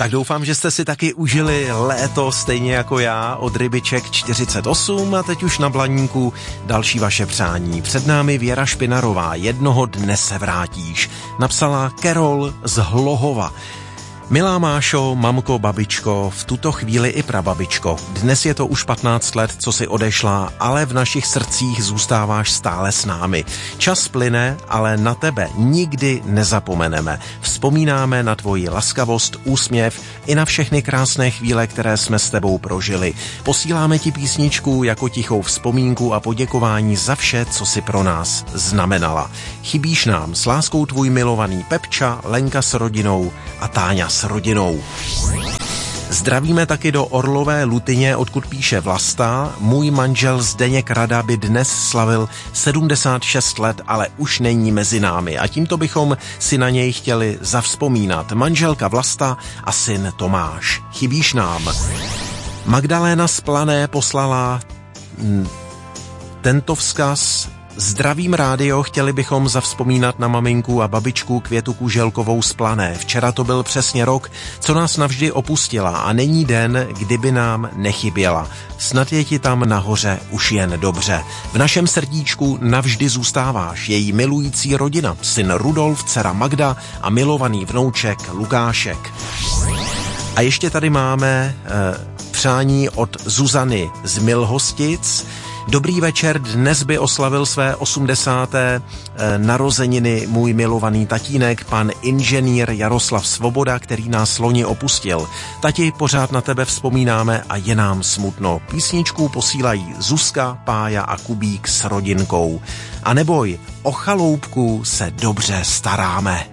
Tak doufám, že jste si taky užili léto stejně jako já od Rybiček 48 a teď už na Blaníku další vaše přání. Před námi Věra Špinarová, Jednoho dne se vrátíš. Napsala Karol z Hlohova. Milá Mášo, mamko, babičko, v tuto chvíli i prababičko. Dnes je to už 15 let, co si odešla, ale v našich srdcích zůstáváš stále s námi. Čas plyne, ale na tebe nikdy nezapomeneme. Vzpomínáme na tvoji laskavost, úsměv i na všechny krásné chvíle, které jsme s tebou prožili. Posíláme ti písničku jako tichou vzpomínku a poděkování za vše, co si pro nás znamenala. Chybíš nám, s láskou tvůj milovaný Pepča, Lenka s rodinou a Táňa s rodinou. Zdravíme taky do Orlové Lutyně, odkud píše Vlasta. Můj manžel Zdeněk Rada by dnes slavil 76 let, ale už není mezi námi a tímto bychom si na něj chtěli zavzpomínat. Manželka Vlasta a syn Tomáš. Chybíš nám. Magdaléna z Plané poslala tento vzkaz. Zdravím rádio, chtěli bychom zavzpomínat na maminku a babičku Květu Kuželkovou z Plané. Včera to byl přesně rok, co nás navždy opustila a není den, kdyby nám nechyběla. Snad je ti tam nahoře už jen dobře. V našem srdíčku navždy zůstáváš, její milující rodina, syn Rudolf, dcera Magda a milovaný vnouček Lukášek. A ještě tady máme přání od Zuzany z Milhostic. Dobrý večer, dnes by oslavil své 80. narozeniny můj milovaný tatínek, pan inženýr Jaroslav Svoboda, který nás loni opustil. Tati, pořád na tebe vzpomínáme a je nám smutno. Písničku posílají Zuzka, Pája a Kubík s rodinkou. A neboj, o chaloupku se dobře staráme.